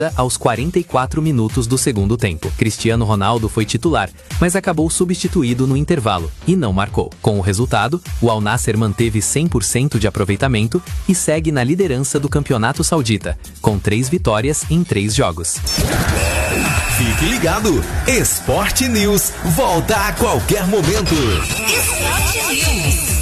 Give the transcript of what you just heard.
aos 44 minutos do segundo tempo. Cristiano Ronaldo foi titular, mas acabou substituído no intervalo e não marcou. Com o resultado, o Al Nassr manteve 100% de aproveitamento e segue na liderança do campeonato saudita, com 3 vitórias em 3 jogos. Fique ligado, Sport News volta a qualquer momento. Sport News.